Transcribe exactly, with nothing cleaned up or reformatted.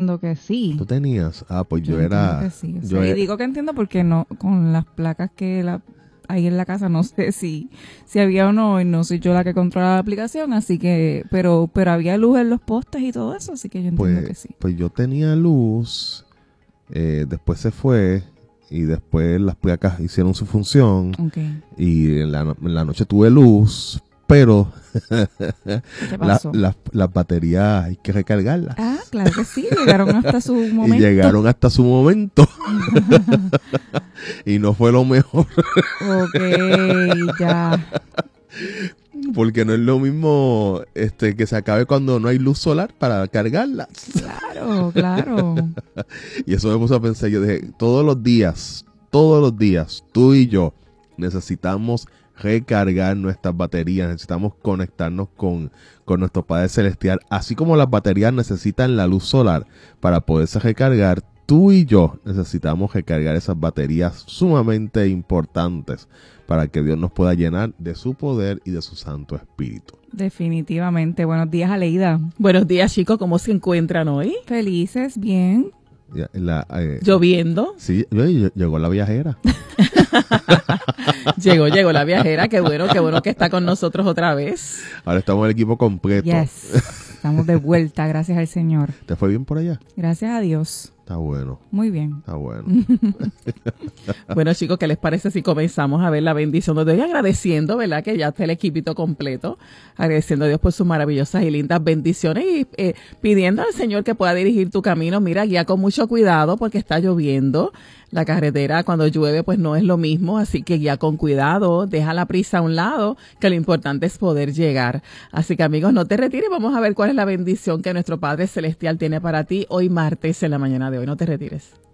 entiendo que sí. ¿Tú tenías? Ah, pues yo, Yo era... entiendo que sí. O yo sea, y era- digo que entiendo porque no, con las placas que la, hay en la casa no sé si, si había o no, y no soy yo la que controla la aplicación, así que, pero, pero había luz en los postes y todo eso, así que yo entiendo que pues, sí. pues yo tenía luz, eh, después se fue y después las placas hicieron su función Okay. y en la, no- en la noche tuve luz, pero ¿Qué la- pasó? las las baterías hay que recargarlas. Ah, claro que sí, llegaron hasta su Y momento. llegaron hasta su momento. Y no fue lo mejor. Ok, ya. Porque no es lo mismo este que se acabe cuando no hay luz solar para cargarlas. Claro, claro. Y eso me puso a pensar. Yo dije, todos los días, todos los días, tú y yo necesitamos recargar nuestras baterías. Necesitamos conectarnos con, con nuestro Padre Celestial. Así como las baterías necesitan la luz solar para poderse recargar, tú y yo necesitamos recargar esas baterías sumamente importantes para que Dios nos pueda llenar de su poder y de su Santo Espíritu. Definitivamente. Buenos días, Aleida. Buenos días, chicos. ¿Cómo se encuentran hoy? Felices, bien. Ya, la, eh, ¿Lloviendo? Sí, oye, llegó la viajera. Llegó, llegó la viajera. Qué bueno, qué bueno que está con nosotros otra vez. Ahora estamos el equipo completo. Yes. Estamos de vuelta, gracias al Señor. ¿Te fue bien por allá? Gracias a Dios. Está bueno, Muy bien. está bueno. Bueno, chicos, ¿qué les parece si comenzamos a ver la bendición de Dios? Y agradeciendo, ¿verdad? Que ya está el equipito completo. Agradeciendo a Dios por sus maravillosas y lindas bendiciones y eh, pidiendo al Señor que pueda dirigir tu camino. Mira, guía con mucho cuidado porque está lloviendo. La carretera cuando llueve pues no es lo mismo, así que guía con cuidado, deja la prisa a un lado, que lo importante es poder llegar. Así que amigos, no te retires, vamos a ver cuál es la bendición que nuestro Padre Celestial tiene para ti hoy martes en la mañana de hoy. No te retires.